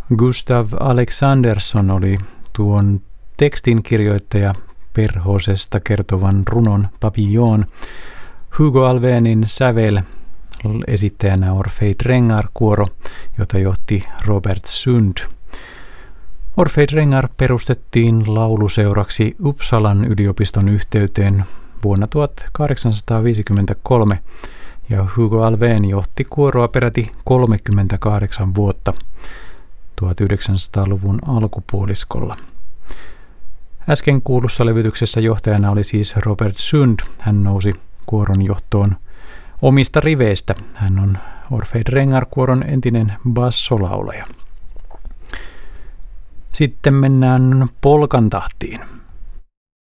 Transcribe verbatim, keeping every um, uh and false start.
Gustav Alexandersson oli tuon tekstin kirjoittaja perhosesta kertovan runon Papillon. Hugo Alvénin sävel, esittäjänä Orfei Drengar-kuoro, jota johti Robert Sund. Orfei Drengar perustettiin lauluseuraksi Uppsalan yliopiston yhteyteen vuonna tuhatkahdeksansataaviisikymmentäkolme ja Hugo Alvén johti kuoroa peräti kolmekymmentäkahdeksan vuotta tuhatyhdeksänsataaluvun alkupuoliskolla. Äsken kuulussa levytyksessä johtajana oli siis Robert Sund. Hän nousi kuoron johtoon omista riveistä. Hän on Orfei Drengar-kuoron entinen bassolaulaja. Sitten mennään polkan tahtiin.